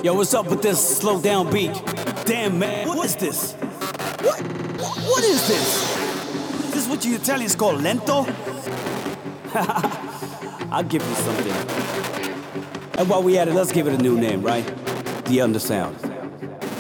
Yo, what's up with this slow down beat? Damn, man, what is this? What is this? Is this what you Italians call lento? I'll give you something. And while we at it, let's give it a new name, right? The Undersound.